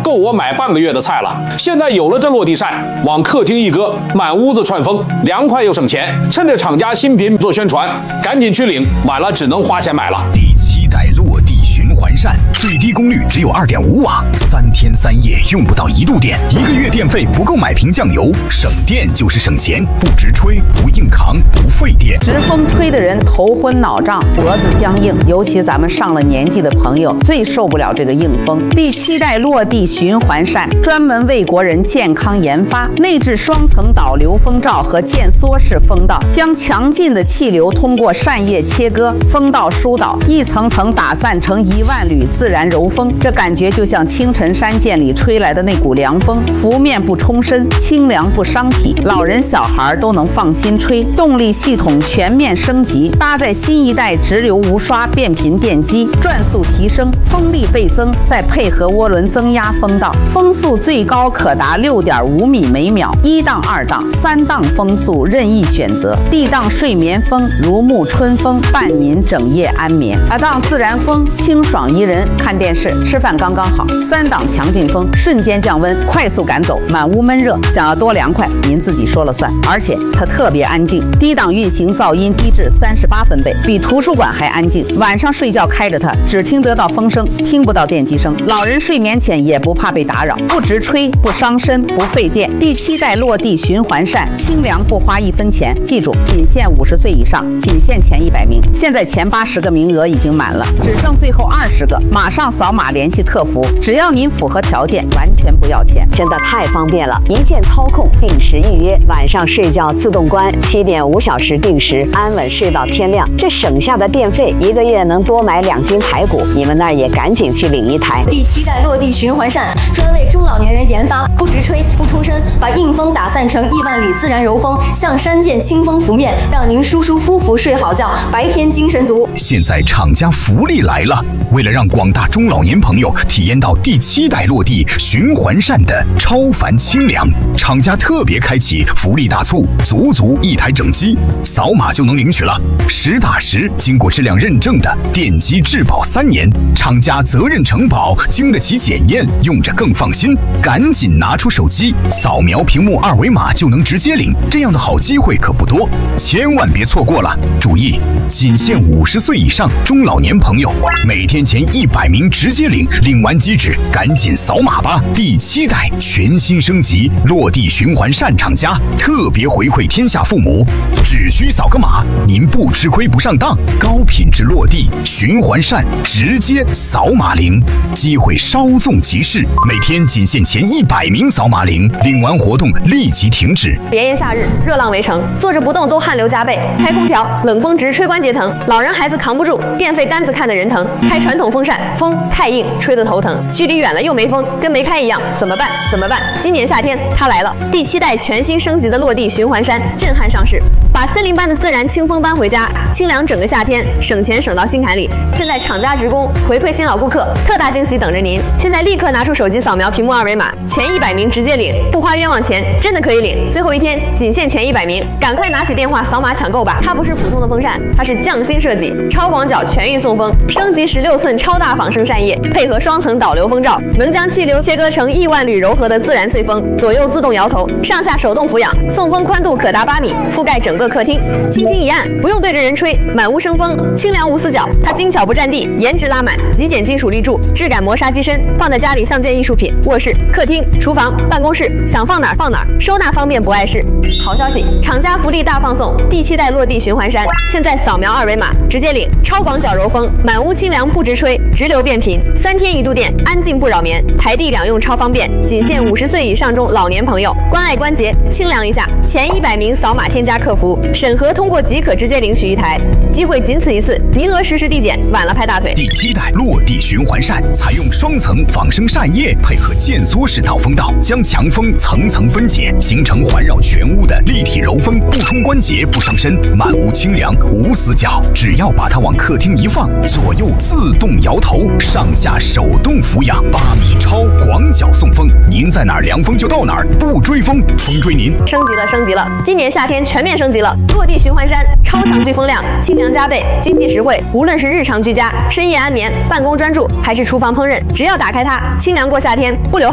够我买半个月的菜了。现在有了这落地扇，往客厅一搁，满屋子串风，凉快又省钱。趁着厂家新品做宣传，赶紧去领，晚了只能花钱买了。 第7代落地循环扇，最低功率只有2.5瓦，3天3夜用不到1度电，1个月电费不够买瓶酱油，省电就是省钱，不直吹，不硬扛，不费电。 直风吹的人头昏脑胀，脖子僵硬，尤其咱们上了年纪的朋友最受不了这个硬风。第7代落地循环扇专门为国人健康研发，内置双层导流风罩和渐缩式风道，将强劲的气流通过扇叶切割，风道疏导，一层层打散成1万缕自然柔风。这感觉就像清晨山涧里吹来的那股凉风，拂面不冲身，清凉不伤体，老人小孩都能放心吹。动力系统全面升级，搭载新一代直流无刷变频电机，转速提升，风力倍增，再配合涡轮增压风道，风速最高可达6.5米每秒，1档、2档、3档风速任意选择。D档睡眠风，如沐春风，伴您整夜安眠；2档自然风，清爽宜人，看电视、吃饭刚刚好；3档强劲风，瞬间降温，快速赶走满屋闷热。想要多凉快，您自己说了算。而且它特别安静，低档运行噪音低至38分贝，比图书馆还安静。晚上睡觉开着它，只听得到风声，听不到电机声。老人睡眠前也不怕被打扰，不直吹，不伤身，不费电。第7代落地循环扇，清凉不花1分钱。记住，仅限50岁以上，仅限前100名。现在前80个名额已经满了，只剩最后20个，马上扫码联系客服，只要您符合条件，完全不要钱。 真的太方便了，一键操控，定时预约，晚上睡觉自动关，7.5小时定时，安稳睡到天亮。这省下的电费，1个月能多买2斤排骨。你们那儿也赶紧去领一台。 第7代落地循环扇专为中老年人研发，不直吹，不冲身，把硬风打散成1万缕自然柔风，像山涧清风拂面，让您舒舒服服睡好觉，白天精神足。 现在厂家福利来了，为了让广大中老年朋友体验到第7代落地循环扇的超凡清凉，厂家特别开启福利大促，足1台整机，扫码就能领取了，实打实经过质量认证的电机质保3年，厂家责任承保，经得起检验，用着更放心。赶紧拿出手机，扫描屏幕2维码就能直接领，这样的好机会可不多，千万别错过了。注意，仅限50岁以上中老年朋友，每天前100名直接领，领完即止，赶紧扫码吧。第7代全新升级落地循环扇厂家特别回馈天下父母，只需扫个码，您不吃亏不上当，高品质落地循环扇直接扫码领，机会稍纵即逝，每天仅限前100名扫码领，领完活动立即停止。 炎炎夏日，热浪围城，坐着不动都汗流浃背，开空调冷风直吹关节疼，老人孩子扛不住，电费单子看得人疼。开传统风扇风太硬，吹得头疼，距离远了又没风，跟没开一样，怎么办？怎么办？今年夏天它来了，第7代全新升级的落地循环扇震撼上市，把森林般的自然清风搬回家，清凉整个夏天，省钱省到心坎里。现在厂家职工回馈新老顾客，特大惊喜等着您！现在立刻拿出手机扫描屏幕2维码，前100名直接领，不花冤枉钱，真的可以领。最后一天仅限前100名，赶快拿起电话扫码抢购吧！它不是普通的风扇，它是匠心设计，超广角全域送风，升级16寸超大仿生扇叶，配合双层导流风罩，能将气流切割成1万缕柔和的自然碎风，左右自动摇头，上下手动俯仰，送风宽度可达8米，覆盖整个客厅，轻轻一按，不用对着人吹，满屋生风，清凉无死角。它精巧不占地，颜值拉满，极简金属立柱，质感磨砂机身，放在家里像件艺术品。卧室、客厅、厨房、办公室，想放哪儿放哪儿，收纳方便不碍事。好消息，厂家福利大放送，第7代落地循环扇，现在扫描2维码直接领，超广角柔风，满屋清凉不直吹，直流变频，3天1度电，安静不扰眠，台地两用超方便，仅限50岁以上中老年朋友，关爱关节，清凉一下。前100名扫码添加客服，审核通过即可直接领取1台，机会仅此一次，名额实时递减，晚了拍大腿。 第7代落地循环扇采用双层仿生扇叶，配合渐缩式导风道，将强风层层分解，形成环绕全屋的立体柔风，不冲关节，不伤身，满屋清凉无死角。只要把它往客厅一放，左右自动摇头，上下手动俯仰，8米超广角送风，您在哪儿凉风就到哪儿，不追风，风追您。 升级了，升级了！今年夏天全面升级了，落地循环扇超强聚风量，清凉加倍，经济实惠。无论是日常居家、深夜安眠、办公专注，还是厨房烹饪，只要打开它，清凉过夏天，不流汗。